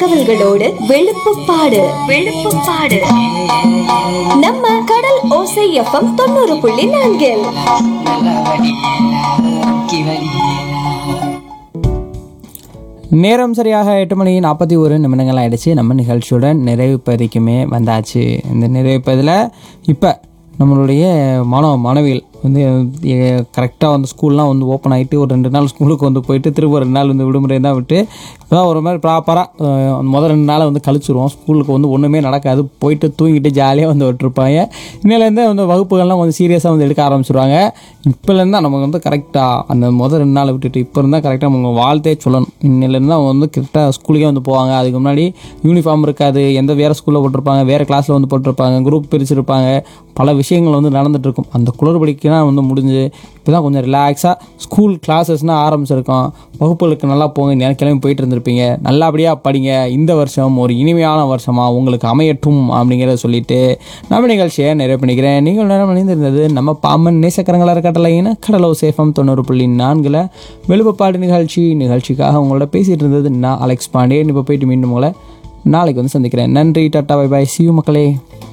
தகவல்களோடு வெளுப்புப்பாடு வெளுப்புப்பாடு நம்ம கடல் ஓசை எஃப்எம் 90.4. நேரம் சரியாக 8:41 ஆயிடுச்சு. நம்ம நிகழ்ச்சியோட நிறைவு பகுதிக்குமே வந்தாச்சு. இந்த நிறைவு பகுதியில் இப்போ நம்மளுடைய மாணவிகள் வந்து கரெக்டாக வந்து ஸ்கூல்லாம் வந்து ஓப்பன் ஆகிட்டு ஒரு 2 நாள் ஸ்கூலுக்கு வந்து போயிட்டு திரும்ப 2 நாள் வந்து விடுமுறை தான் விட்டு இப்போ தான் ஒரு மாதிரி ப்ராப்பராக முதல் 2 நாளை வந்து கழிச்சிருவோம். ஸ்கூலுக்கு வந்து ஒன்றுமே நடக்காது, போயிட்டு தூங்கிட்டு ஜாலியாக வந்து விட்டுருப்பாங்க. இன்னிலேருந்தே வந்து வகுப்புகள்லாம் கொஞ்சம் சீரியஸாக வந்து எடுக்க ஆரம்பிச்சிருவாங்க. இப்போலேருந்து தான் நமக்கு வந்து கரெக்டாக அந்த முதல் 2 நாளை விட்டுட்டு இப்போ இருந்தால் கரெக்டாக அவங்க வாழ்த்தே சொல்லணும். இன்னிலேருந்து அவங்க வந்து கரெக்டாக ஸ்கூலுக்கே வந்து போவாங்க. அதுக்கு முன்னாடி யூனிஃபார்ம் இருக்காது, வேறு ஸ்கூலில் போட்டிருப்பாங்க, வேறு கிளாஸில் வந்து போட்டிருப்பாங்க, குரூப் பிரிச்சிருப்பாங்க, பல விஷயங்கள் வந்து நடந்துகிட்ருக்கும். அந்த குளறுபடிக்கெலாம் வந்து முடிஞ்சு இப்போ தான் கொஞ்சம் ரிலாக்ஸாக ஸ்கூல் கிளாஸஸ்னால் ஆரம்பிச்சிருக்கோம். வகுப்புகளுக்கு நல்லா போங்க, கிளம்பி போயிட்டு இருந்திருப்பீங்க. நல்லபடியாக படிங்க. இந்த வருஷம் ஒரு இனிமையான வருஷமாக உங்களுக்கு அமையட்டும் அப்படிங்கிறத சொல்லிட்டு நம்ம நிகழ்ச்சியை நிறைவு பண்ணிக்கிறேன். நீங்கள் நேரம் அணிந்திருந்தது நம்ம பாம்பன் நேசக்கரங்களாக இருக்கட்டலைன்னா கடலோ சேஃபம் 90.4 வெளுப்புப்பாடு நிகழ்ச்சிக்காக உங்களோட பேசிகிட்டு இருந்தது நான் அலெக்ஸ் பாண்டியன். இப்போ போயிட்டு மீண்டும் உங்களை நாளைக்கு வந்து சந்திக்கிறேன். நன்றி, tata, bye bye, C you மக்களே.